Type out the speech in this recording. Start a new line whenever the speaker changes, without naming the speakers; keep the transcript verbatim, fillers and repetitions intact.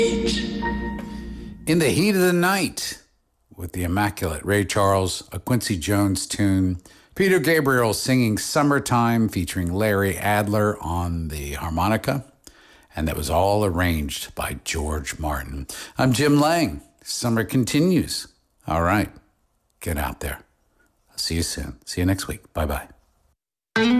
In the Heat of the Night, with the immaculate Ray Charles, a Quincy Jones tune, Peter Gabriel singing Summertime featuring Larry Adler on the harmonica, and that was all arranged by George Martin. I'm Jim Lang. Summer continues. All right, get out there. I'll see you soon. See you next week. Bye-bye.